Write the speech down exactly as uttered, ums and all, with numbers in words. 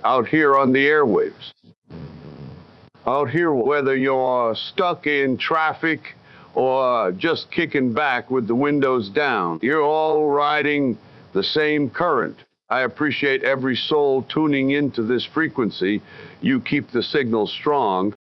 out here on the airwaves. Out here, whether you're stuck in traffic or just kicking back with the windows down, you're all riding the same current. I appreciate every soul tuning into this frequency. You keep the signal strong.